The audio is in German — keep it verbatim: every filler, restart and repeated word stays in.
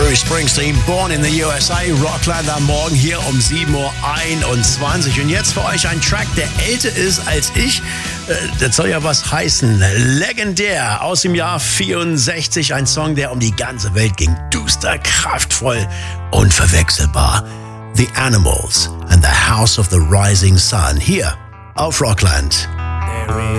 Bruce Springsteen, Born in the U S A, Rockland am Morgen hier um sieben Uhr einundzwanzig. Und jetzt für euch ein Track, der älter ist als ich. Das soll ja was heißen. Legendär aus dem Jahr vierundsechzig. Ein Song, der um die ganze Welt ging. Duster, kraftvoll, unverwechselbar. The Animals and the House of the Rising Sun. Hier auf Rockland.